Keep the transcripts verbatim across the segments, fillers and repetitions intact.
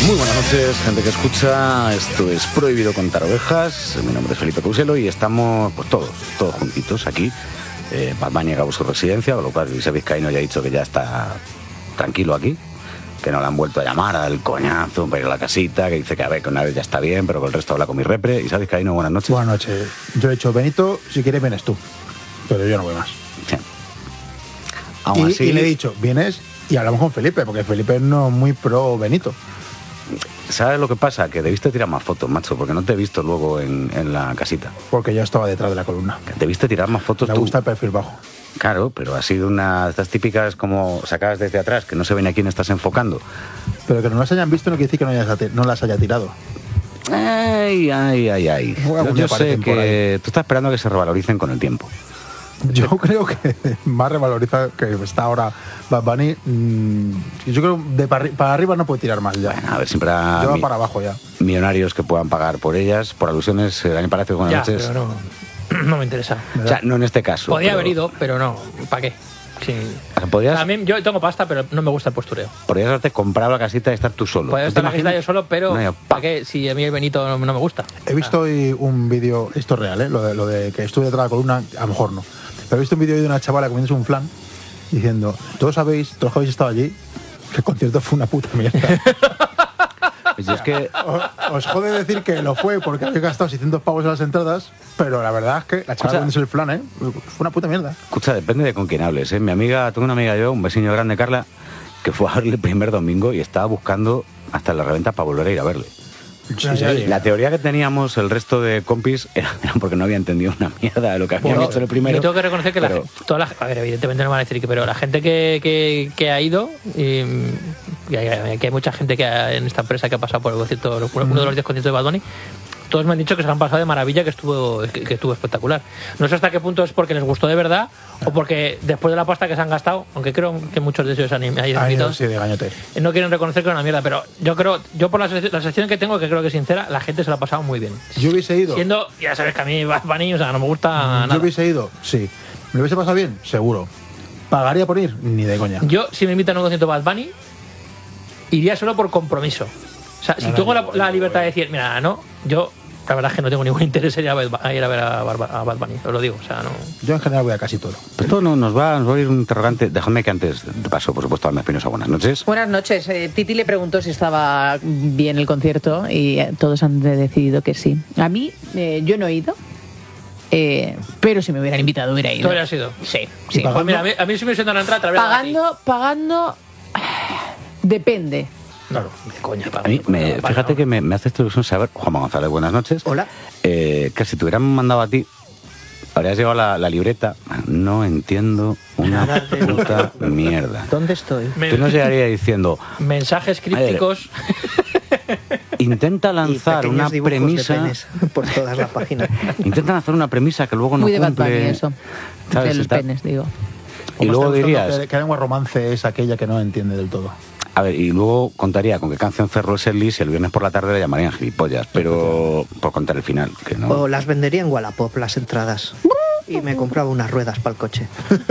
Muy buenas noches, gente que escucha. Esto es Prohibido Contar Ovejas. Mi nombre es Felipe Couselo y estamos pues todos, todos juntitos aquí. Eh, Bad Bunny acabó su residencia, con lo cual Luis Vizcaíno ya ha dicho que ya está tranquilo aquí, que no le han vuelto a llamar al coñazo para ir a la casita, que dice que a ver, que una vez ya está bien, pero con el resto habla con mi repre. Isabel Vizcaíno, buenas noches. Buenas noches. Yo he dicho, Benito, si quieres vienes tú, pero yo no voy más. Sí. Aún Y, así, y le he dicho, vienes y hablamos con Felipe, porque Felipe no es muy pro Benito. ¿sabes lo que pasa? Que debiste tirar más fotos, macho, porque no te he visto luego en, en la casita. Porque yo estaba detrás de la columna. Que debiste tirar más fotos Me tú. gusta el perfil bajo. Claro, pero ha sido una de estas típicas como sacadas desde atrás, que no se ven a quién estás enfocando. Pero que no las hayan visto no quiere decir que no, hayas, no las haya tirado. Ay, ay, ay, ay. Algún Yo, día yo sé aparecen por que tú estás esperando a que se revaloricen con el tiempo. Yo creo que más revaloriza que está ahora Bad Bunny. Mmm, yo creo que de para, para arriba no puede tirar más ya. Bueno, a ver, siempre habrá Yo va mi- para abajo ya. millonarios que puedan pagar por ellas. Por alusiones, el año Palacio con Ya, las noches. pero no, no me interesa. O sea, no en este caso. Podía pero- haber ido, pero no. ¿Para qué? Sí. O sea, podrías, A mí, yo tengo pasta, pero no me gusta el postureo. podrías haberte comprado la casita y estar tú solo. Podría ¿Tú estar te en la casita yo imaginas? solo, pero No, yo, ¿para qué? Si a mí el Benito no, no me gusta. He visto hoy un vídeo, esto es real, ¿eh? lo, de, lo de que estuve detrás de la columna, a lo mejor no. Pero he visto un vídeo de una chavala comiéndose un flan diciendo, todos sabéis, todos los que habéis estado allí, que el concierto fue una puta mierda. Yo es que os, os jode decir que lo fue porque habéis gastado seiscientos pavos en las entradas, pero la verdad es que la chavala sea, comiéndose el flan, ¿eh? Fue una puta mierda. Escucha, depende de con quién hables, ¿eh? Mi amiga, tengo una amiga yo, un vecino grande, Carla, que fue a verle el primer domingo y estaba buscando hasta la reventa para volver a ir a verle. Sí, sí, sí. La teoría que teníamos el resto de compis era, era porque no había entendido una mierda de lo que habían Bueno, hecho en el primero. Yo tengo que reconocer que pero- la, toda la, a ver, evidentemente no me van a decir que, pero la gente que, que, que ha ido, y, y hay, que hay mucha gente que ha- en esta empresa que ha pasado por el concierto, uno de los diez conciertos de Bad Bunny, todos me han dicho que se han pasado de maravilla, que estuvo que, que estuvo espectacular. No sé hasta qué punto es porque les gustó de verdad o porque después de la pasta que se han gastado, aunque creo que muchos de ellos han hayan Ah, invitado, sí, de gañote. no quieren reconocer que es una mierda, pero yo creo, yo por la, sec- la sección que tengo, que creo que es sincera, la gente se lo ha pasado muy bien. Yo hubiese ido. Siendo, ya sabes que a mí Bad Bunny, o sea, no me gusta nada. Yo hubiese ido, sí. ¿Me lo hubiese pasado bien? Seguro. ¿Pagaría por ir? Ni de coña. Yo, si me invitan a un concierto Bad Bunny, iría solo por compromiso. O sea, si Nada, tengo la, igual, la igual. libertad de decir, mira, no, yo la verdad es que no tengo ningún interés en ir a ver a, ir a, ver a, Bar- a Bad Bunny, os lo digo. O sea, no. Yo en general voy a casi todo. Esto no, nos, va, nos va a ir un interrogante. Déjame que antes de paso, por supuesto, a Alma Espinosa. Buenas noches. Buenas noches. Eh, Titi le preguntó si estaba bien el concierto y eh, todos han de- decidido que sí. A mí, eh, yo no he ido, eh, pero si me hubieran invitado hubiera ido. ¿Tú habrías ido? Sí, ¿Y sí. pagando? Pues mira, a mí, a mí sí me sientan la entrada a través Pagando, pagando, depende. Claro. de... De coña, A mí, me, fíjate que me, me hace esta ilusión saber, Juanma González, buenas noches. Hola. Eh, que si te hubieran mandado a ti, habrías llevado la, la libreta. No entiendo una puta mierda. ¿Dónde estoy? Tú nos llegarías diciendo, Mensajes crípticos. intenta lanzar una premisa, por todas las páginas. intenta lanzar una premisa que luego no Muy de Bad cumple. Bunny eso. ¿sabes? De los Está- penes, digo. Y luego Como está dirías, buscando que, que lengua romance es aquella que no entiende del todo. a ver, y luego contaría con qué canción cerró el setlist y el viernes por la tarde le llamarían gilipollas, pero por contar el final, que no. O las vendería en Wallapop, las entradas. Y me compraba unas ruedas para el coche.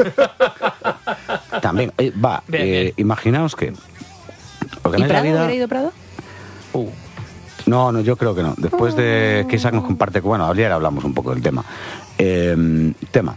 También, eh, va, Bien, eh, bien. imaginaos que ¿Y organáis la Prado? vida. ¿Hubiera ido Prado? Uh, No, no, yo creo que no. Después de que Isaac nos comparte, bueno, ayer hablamos un poco del tema. Eh, tema.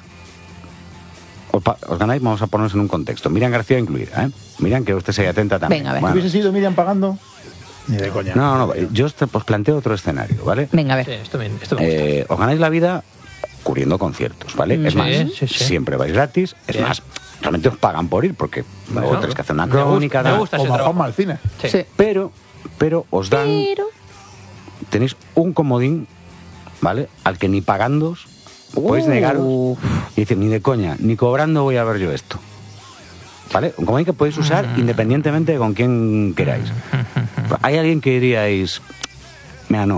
Os, pa- os ganáis, vamos a ponernos en un contexto. Miriam García incluida, ¿eh? Miriam, que usted sea atenta también. Venga, a ver. Bueno, ¿Hubiese sido Miriam pagando? Ni de coña. no, no, no, yo os os planteo otro escenario, ¿vale? Venga, a ver. sí, esto me, esto me gusta. Eh, os ganáis la vida cubriendo conciertos, ¿vale? Mm, es sí, más, sí, sí. siempre vais gratis. Es Bien. más, realmente os pagan por ir porque Bueno, luego tenéis que hacer una me gusta, crónica. me tal. gusta ese Como a trabajo. Juanma al cine. Sí. Sí. Pero, pero os dan, Pero... tenéis un comodín, ¿vale? Al que ni pagándoos podéis Uh. negaros y decir, ni de coña, ni cobrando voy a ver yo esto. ¿Vale? Un comodín que podéis usar independientemente de con quién queráis. Hay alguien que diríais, mira, no,